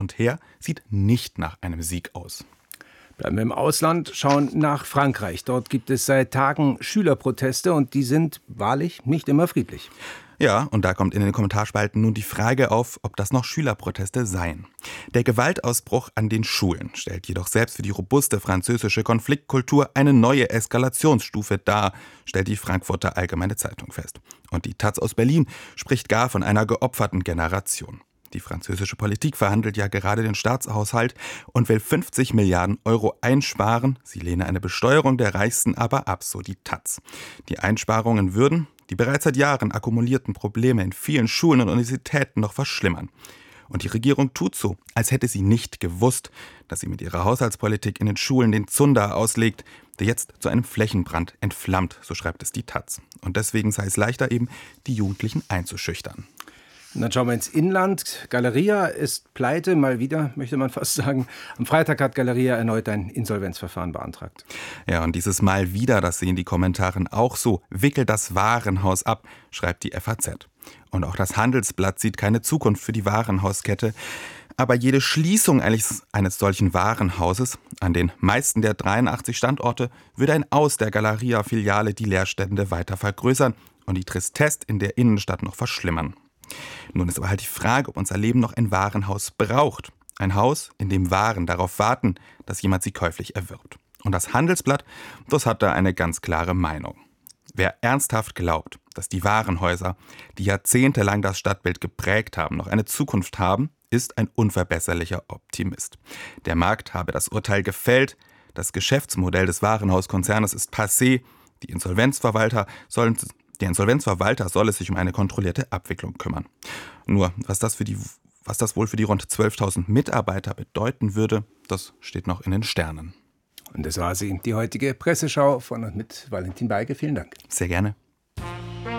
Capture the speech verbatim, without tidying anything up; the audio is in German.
und her sieht nicht nach einem Sieg aus. Bleiben wir im Ausland, schauen nach Frankreich. Dort gibt es seit Tagen Schülerproteste und die sind wahrlich nicht immer friedlich. Ja, und da kommt in den Kommentarspalten nun die Frage auf, ob das noch Schülerproteste seien. Der Gewaltausbruch an den Schulen stellt jedoch selbst für die robuste französische Konfliktkultur eine neue Eskalationsstufe dar, stellt die Frankfurter Allgemeine Zeitung fest. Und die Taz aus Berlin spricht gar von einer geopferten Generation. Die französische Politik verhandelt ja gerade den Staatshaushalt und will fünfzig Milliarden Euro einsparen. Sie lehne eine Besteuerung der Reichsten aber ab, so die Taz. Die Einsparungen würden die bereits seit Jahren akkumulierten Probleme in vielen Schulen und Universitäten noch verschlimmern. Und die Regierung tut so, als hätte sie nicht gewusst, dass sie mit ihrer Haushaltspolitik in den Schulen den Zunder auslegt, der jetzt zu einem Flächenbrand entflammt, so schreibt es die Taz. Und deswegen sei es leichter eben, die Jugendlichen einzuschüchtern. Und dann schauen wir ins Inland. Galeria ist pleite, mal wieder, möchte man fast sagen. Am Freitag hat Galeria erneut ein Insolvenzverfahren beantragt. Ja, und dieses Mal wieder, das sehen die Kommentaren auch so, wickelt das Warenhaus ab, schreibt die F A Z. Und auch das Handelsblatt sieht keine Zukunft für die Warenhauskette. Aber jede Schließung eines, eines solchen Warenhauses an den meisten der dreiundachtzig Standorte würde ein Aus der Galeria-Filiale die Leerstände weiter vergrößern und die Tristesse in der Innenstadt noch verschlimmern. Nun ist aber halt die Frage, ob unser Leben noch ein Warenhaus braucht. Ein Haus, in dem Waren darauf warten, dass jemand sie käuflich erwirbt. Und das Handelsblatt, das hat da eine ganz klare Meinung. Wer ernsthaft glaubt, dass die Warenhäuser, die jahrzehntelang das Stadtbild geprägt haben, noch eine Zukunft haben, ist ein unverbesserlicher Optimist. Der Markt habe das Urteil gefällt, das Geschäftsmodell des Warenhauskonzernes ist passé, die Insolvenzverwalter sollen Der Insolvenzverwalter soll es sich um eine kontrollierte Abwicklung kümmern. Nur, was das, für die, was das wohl für die rund zwölftausend Mitarbeiter bedeuten würde, das steht noch in den Sternen. Und das war sie, die heutige Presseschau von und mit Valentin Beige. Vielen Dank. Sehr gerne.